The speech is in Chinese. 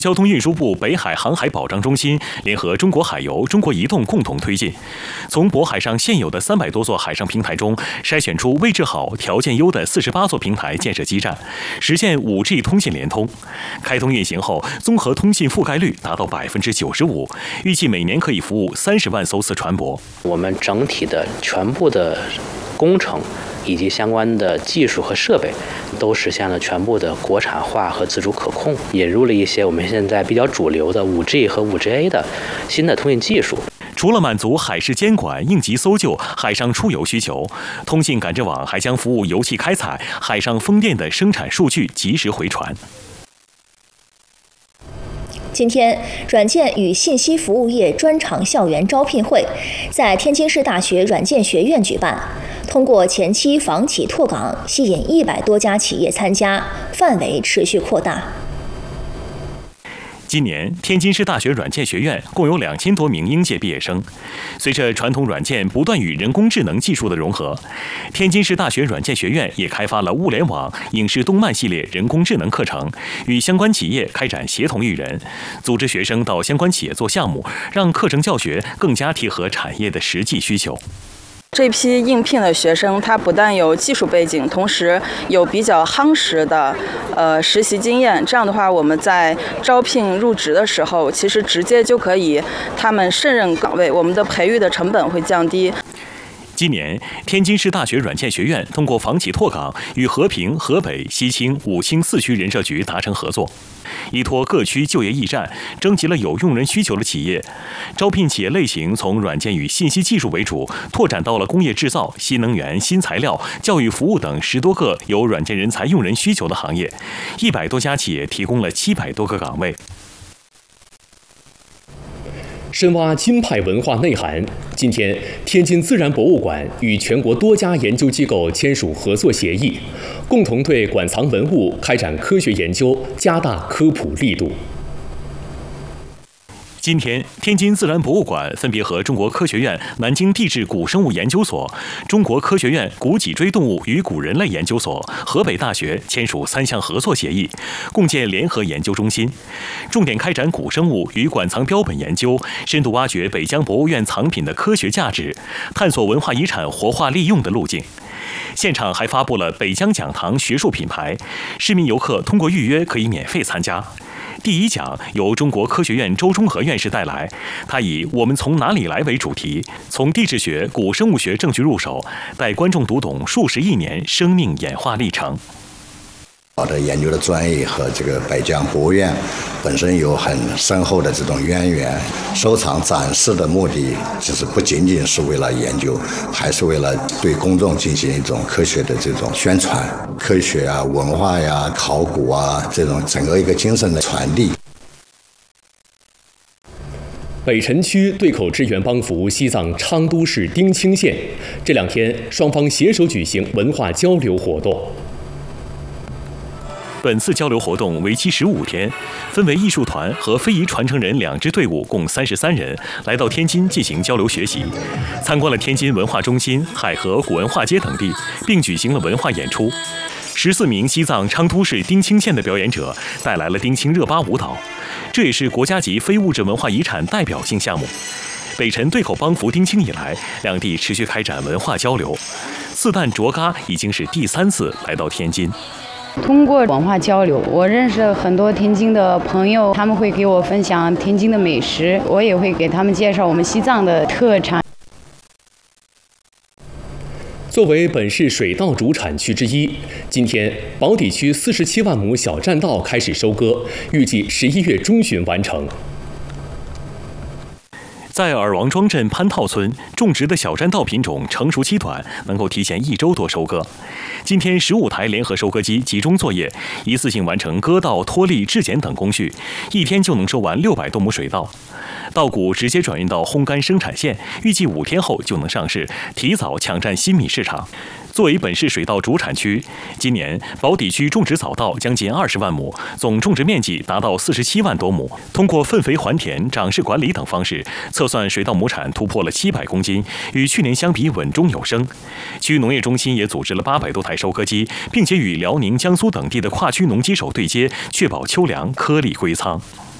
交通运输部北海航海保障中心联合中国海油、中国移动共同推进，从渤海上现有的300多座海上平台中筛选出位置好、条件优的48座平台建设基站，实现5G 通信联通。开通运行后，综合通信覆盖率达到95%，预计每年可以服务30万艘次船舶。 我们整体的全部的工程以及相关的技术和设备都实现了全部的国产化和自主可控，引入了一些我们现在比较主流的5G 和5GA 的新的通信技术。 除了满足海事监管、应急搜救、海上出游需求，通信感知网还将服务油气开采、海上风电的生产数据及时回传。 今天，软件与信息服务业专场校园招聘会在天津市大学软件学院举办。通过前期房企拓岗，吸引100多家企业参加，范围持续扩大。 今年，天津市大学软件学院共有2000多名应届毕业生。随着传统软件不断与人工智能技术的融合，天津市大学软件学院也开发了物联网、影视动漫系列人工智能课程，与相关企业开展协同育人，组织学生到相关企业做项目，让课程教学更加贴合产业的实际需求。 这批应聘的学生，他不但有技术背景，同时有比较夯实的实习经验。这样的话，我们在招聘入职的时候，其实直接就可以他们胜任岗位，我们的培育的成本会降低。 今年，天津市大学软件学院通过房企拓岗，与和平、河北、西青、武清4区人社局达成合作，依托各区就业驿站，征集了有用人需求的企业，招聘企业类型从软件与信息技术为主，拓展到了工业制造、新能源、新材料、教育服务等10多个有软件人才用人需求的行业，100多家企业提供了700多个岗位。 深挖京派文化内涵。今天，天津自然博物馆与全国多家研究机构签署合作协议，共同对馆藏文物开展科学研究，加大科普力度。 今天，天津自然博物馆分别和中国科学院南京地质古生物研究所、中国科学院古脊椎动物与古人类研究所、河北大学签署3项合作协议，共建联合研究中心，重点开展古生物与馆藏标本研究，深度挖掘北疆博物院藏品的科学价值，探索文化遗产活化利用的路径。现场还发布了北疆讲堂学术品牌，市民游客通过预约可以免费参加。第1讲由中国科学院周忠和院士带来，他以"我们从哪里来"为主题，从地质学、古生物学证据入手，带观众读懂数十亿年生命演化历程。 我的研究的专业和这个北疆博物院本身有很深厚的这种渊源，收藏展示的目的就是不仅仅是为了研究，还是为了对公众进行一种科学的这种宣传，科学啊、文化呀、考古啊这种整个一个精神的传递。 北辰区对口支援帮扶西藏昌都市丁青县，这2天双方携手举行文化交流活动。 本次交流活动为期15天，分为艺术团和非遗传承人2支队伍，共33人来到天津进行交流学习，参观了天津文化中心、海河古文化街等地，并举行了文化演出。14名西藏昌都市丁青县的表演者带来了丁青热巴舞蹈，这也是国家级非物质文化遗产代表性项目。北辰对口帮扶丁青以来，两地持续开展文化交流。自旦卓嘎已经是第3次来到天津。 通过文化交流，我认识了很多天津的朋友，他们会给我分享天津的美食，我也会给他们介绍我们西藏的特产。 作为本市水稻主产区之一，今天宝坻区47万亩小栈道开始收割，预计11月中旬完成。 在尔王庄镇潘套村种植的小栈道品种成熟期短，能够提前1周多收割。今天15台联合收割机集中作业，一次性完成割稻、脱粒、制剪等工序，1天就能收完600多亩水稻。稻谷直接转运到烘干生产线，预计5天后就能上市，提早抢占新米市场。 作为本市水稻主产区，今年宝坻区种植早稻将近20万亩，总种植面积达到47万多亩。通过分肥还田、长势管理等方式，测算水稻亩产突破了700公斤，与去年相比稳中有升。区农业中心也组织了800多台收割机，并且与辽宁、江苏等地的跨区农机手对接，确保秋粮颗粒归仓。